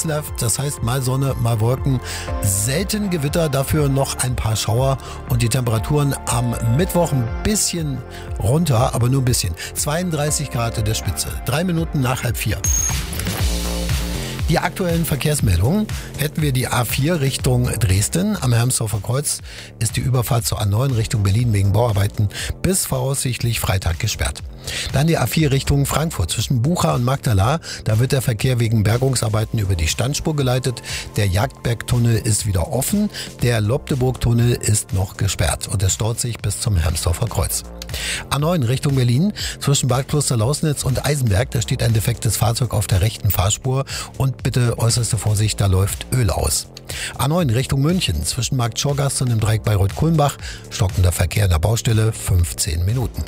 left, das heißt mal Sonne, mal Wolken, selten Gewitter, dafür noch ein paar Schauer und die Temperaturen am Mittwoch ein bisschen runter, aber nur ein bisschen. 32 Grad in der Spitze, 3 Minuten nach 3:30. Die aktuellen Verkehrsmeldungen hätten wir die A4 Richtung Dresden. Am Hermsdorfer Kreuz ist die Überfahrt zur A9 Richtung Berlin wegen Bauarbeiten bis voraussichtlich Freitag gesperrt. Dann die A4 Richtung Frankfurt zwischen Bucha und Magdala. Da wird der Verkehr wegen Bergungsarbeiten über die Standspur geleitet. Der Jagdbergtunnel ist wieder offen. Der Lobdeburg-Tunnel ist noch gesperrt und es staut sich bis zum Hermsdorfer Kreuz. A9 Richtung Berlin zwischen Bad Kloster-Lausnitz und Eisenberg. Da steht ein defektes Fahrzeug auf der rechten Fahrspur und bitte äußerste Vorsicht, da läuft Öl aus. A9 Richtung München zwischen Markt Schorgast und dem Dreieck Bayreuth-Kulmbach. Stockender Verkehr in der Baustelle 15 Minuten.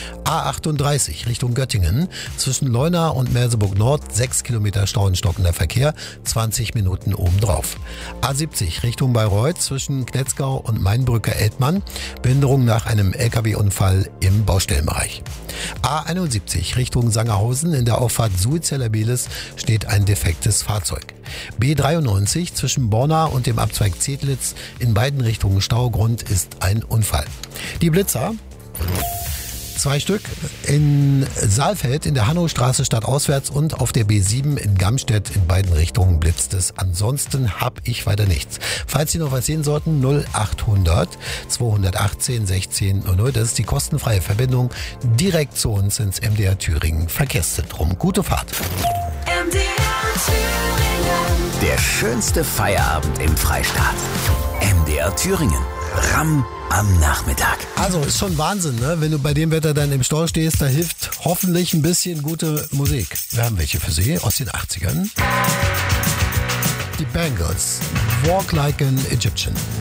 A38 Richtung Göttingen zwischen Leuna und Merseburg Nord 6 Kilometer Stau und stockender Verkehr, 20 Minuten obendrauf. A70 Richtung Bayreuth zwischen Knetzgau und Mainbrücke-Eltmann. Behinderung nach einem LKW-Unfall im Baustellenbereich. A71 Richtung Sangerhausen in der Auffahrt Suizeller-Belis steht ein defektes Fahrzeug. B93 zwischen Borna und dem Abzweig Zedlitz in beiden Richtungen Staugrund ist ein Unfall. Die Blitzer, 2 Stück, in Saalfeld in der Hannowstraße stadtauswärts und auf der B7 in Gamstedt in beiden Richtungen blitzt es. Ansonsten habe ich weiter nichts. Falls Sie noch was sehen sollten, 0800 218 16 00. Das ist die kostenfreie Verbindung direkt zu uns ins MDR Thüringen Verkehrszentrum. Gute Fahrt. MDR Thüringen. Der schönste Feierabend im Freistaat. MDR Thüringen. Ramm am Nachmittag. Also ist schon Wahnsinn, ne? Wenn du bei dem Wetter dann im Stau stehst, da hilft hoffentlich ein bisschen gute Musik. Wir haben welche für Sie aus den 80ern. Die Bangles, Walk Like an Egyptian.